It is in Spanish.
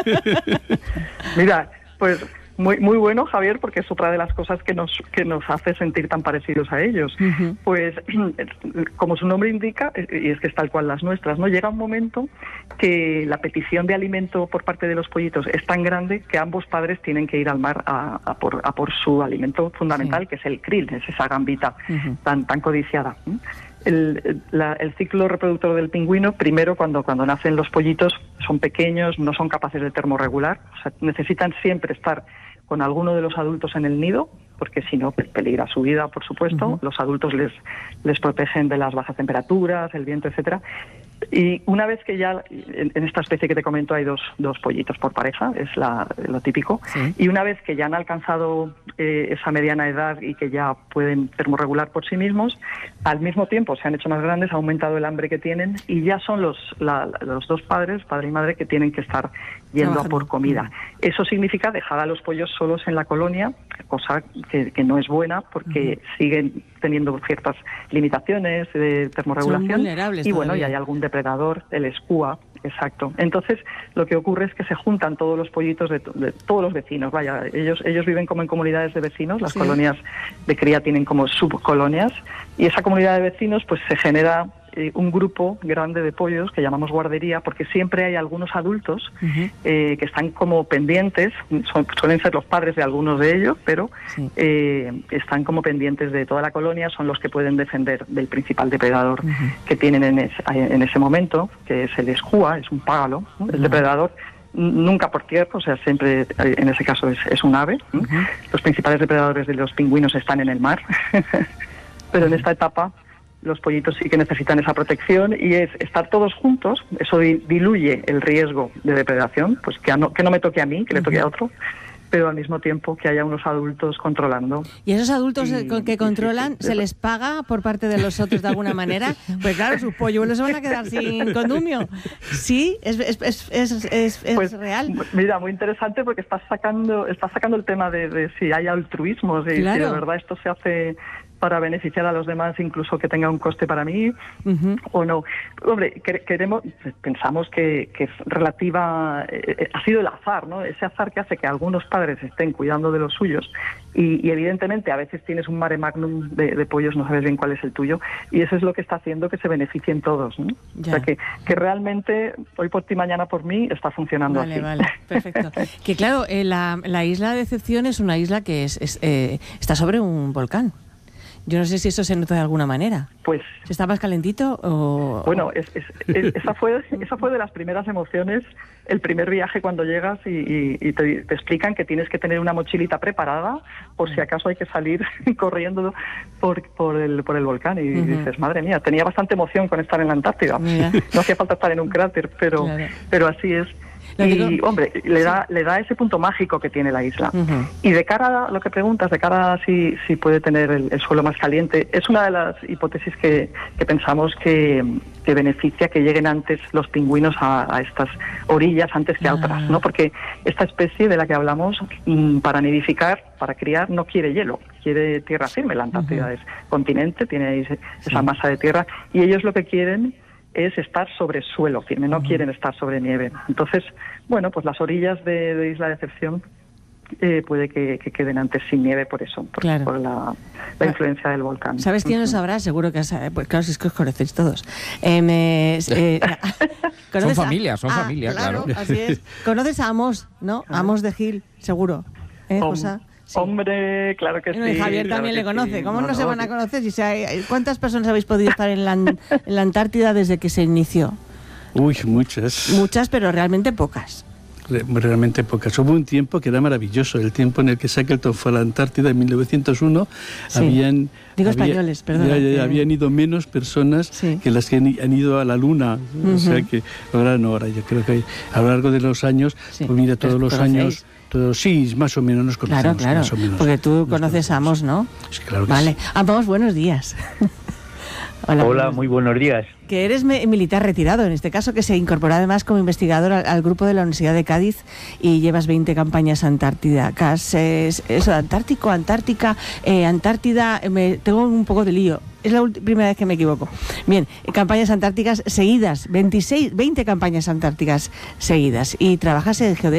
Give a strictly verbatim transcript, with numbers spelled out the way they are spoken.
Mira, pues muy muy bueno, Javier, porque es otra de las cosas que nos que nos hace sentir tan parecidos a ellos. Uh-huh. Pues, como su nombre indica, y es que es tal cual las nuestras, ¿no? Llega un momento que la petición de alimento por parte de los pollitos es tan grande que ambos padres tienen que ir al mar a, a, por, a por su alimento fundamental, sí. que es el krill, es esa gambita uh-huh. tan tan codiciada. El, la, el ciclo reproductor del pingüino, primero cuando, cuando nacen los pollitos, son pequeños, no son capaces de termorregular, o sea, necesitan siempre estar con alguno de los adultos en el nido, porque si no, pues, peligra su vida, por supuesto. Uh-huh. Los adultos les, les protegen de las bajas temperaturas, el viento, etcétera. Y una vez que ya, en, en esta especie que te comento, hay dos, dos pollitos por pareja, es la, lo típico, sí. y una vez que ya han alcanzado eh, esa mediana edad y que ya pueden termorregular por sí mismos, al mismo tiempo se han hecho más grandes, ha aumentado el hambre que tienen, y ya son los, la, los dos padres, padre y madre, que tienen que estar yendo Trabajando. a por comida. Eso significa dejar a los pollos solos en la colonia, cosa que, que no es buena, porque uh-huh. siguen teniendo ciertas limitaciones de termorregulación, y bueno, y hay algún depredador, el escúa, exacto. Entonces, lo que ocurre es que se juntan todos los pollitos de, de todos los vecinos, vaya, ellos ellos viven como en comunidades de vecinos, las sí. colonias de cría tienen como subcolonias, y esa comunidad de vecinos pues se genera eh, un grupo grande de pollos que llamamos guardería, porque siempre hay algunos adultos uh-huh. eh, que están como pendientes, son, suelen ser los padres de algunos de ellos, pero sí. eh, están como pendientes de toda la colonia, son los que pueden defender del principal depredador uh-huh. que tienen en, es, en ese momento, que es el escúa, es un págalo, ¿no? El uh-huh. depredador nunca por tierra, o sea, siempre en ese caso es, es un ave. Uh-huh. Los principales depredadores de los pingüinos están en el mar, pero en esta etapa los pollitos sí que necesitan esa protección, y es estar todos juntos. Eso diluye el riesgo de depredación, pues que no, que no me toque a mí, que le toque a otro, pero al mismo tiempo que haya unos adultos controlando. ¿Y esos adultos y, que controlan, sí, sí, se les paga por parte de los otros de alguna manera? Pues claro, sus polluelos se van a quedar sin condumio. Sí, es, es, es, es, es, es pues, real. Mira, muy interesante, porque estás sacando, estás sacando el tema de, de si hay altruismo, de claro. si de verdad esto se hace para beneficiar a los demás, incluso que tenga un coste para mí, uh-huh. o no. Hombre, queremos, pensamos que, que es relativa, eh, ha sido el azar, ¿no? Ese azar que hace que algunos padres estén cuidando de los suyos, y, y evidentemente a veces tienes un mare magnum de, de pollos, no sabes bien cuál es el tuyo, y eso es lo que está haciendo que se beneficien todos, ¿no? Ya. O sea, que, que realmente hoy por ti, mañana por mí, está funcionando vale, así. Vale, vale, perfecto. Que claro, eh, la, la isla de Decepción es una isla que es, es eh, está sobre un volcán. Yo no sé si eso se nota de alguna manera. Pues ¿está más calentito o...? Bueno, es, es, es, esa fue esa fue de las primeras emociones, el primer viaje cuando llegas y, y, y te, te explican que tienes que tener una mochilita preparada por si acaso hay que salir corriendo por, por, el, por el volcán. Y uh-huh. dices, madre mía, tenía bastante emoción con estar en la Antártida. Mira. No hacía falta estar en un cráter, pero, claro. pero así es. Y, hombre, le da le da ese punto mágico que tiene la isla. Uh-huh. Y de cara a lo que preguntas, de cara a si, si puede tener el, el suelo más caliente, es una de las hipótesis que, que pensamos que, que beneficia que lleguen antes los pingüinos a, a estas orillas antes que a otras, ¿no? Porque esta especie de la que hablamos, para nidificar, para criar, no quiere hielo, quiere tierra firme. La Antártida uh-huh. es continente, tiene ahí esa sí. masa de tierra, y ellos lo que quieren es estar sobre suelo firme, no uh-huh. quieren estar sobre nieve. Entonces, bueno, pues las orillas de, de Isla Decepción eh, puede que, que queden antes sin nieve por eso, por, claro. por la, la influencia del volcán. ¿Sabes quién lo sabrá? Seguro que sabe, pues claro, si es que os conocéis todos. Eh, me, eh, son familias, son ah, familias, claro, claro. Así es. ¿Conoces a Amos, no? Ah. Amos de Gil, seguro. ¿Eh, Hom- Rosa? Sí. Hombre, claro que bueno, sí. Y Javier claro también le conoce. Sí. ¿Cómo no, no, no se no, van a conocer? Si se, ¿cuántas personas habéis podido estar en la, en la Antártida desde que se inició? Uy, muchas. Muchas, pero realmente pocas. Realmente pocas. Hubo un tiempo que era maravilloso, el tiempo en el que Shackleton fue a la Antártida en mil novecientos uno. Sí. Habían Digo había, españoles, perdón. Que... Habían ido menos personas sí. que las que han ido a la Luna. Uh-huh. O sea que ahora no, ahora yo creo que a lo largo de los años, sí. pues mira, todos los ¿conocéis? Años... Todo, sí, más o menos nos conocemos. Claro, claro, más o menos, porque tú conoces a Amos, ¿no? Sí, claro que vale. sí. Amos, buenos días. Hola, Hola, muy buenos días. Que eres me- militar retirado, en este caso, que se incorporó además como investigador al, al grupo de la Universidad de Cádiz, y llevas veinte campañas antárticas. Es, eso, Antártico, Antártica, eh, Antártida, me, tengo un poco de lío. Es la ulti- primera vez que me equivoco. Bien, campañas antárticas seguidas, veintiséis, veinte campañas antárticas seguidas. Y trabajas en geodesia.